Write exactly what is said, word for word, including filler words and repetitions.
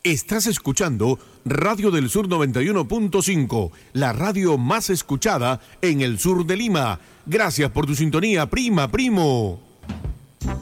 Estás escuchando Radio del Sur noventa y uno punto cinco, la radio más escuchada en el sur de Lima. Gracias por tu sintonía, prima, primo.